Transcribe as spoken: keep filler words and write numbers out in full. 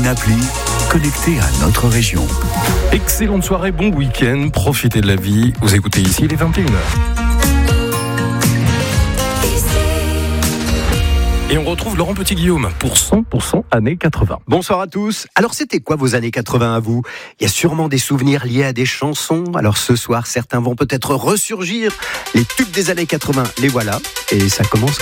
une appli connectée à notre région. Excellente soirée, bon week-end, profitez de la vie. Vous écoutez ici les vingt et une heures. Et on retrouve Laurent Petit-Guillaume pour cent pour cent années quatre-vingts. Bonsoir à tous. Alors c'était quoi vos années quatre-vingts à vous ? Il y a sûrement des souvenirs liés à des chansons. Alors ce soir, certains vont peut-être ressurgir. Les tubes des années quatre-vingts, les voilà. Et ça commence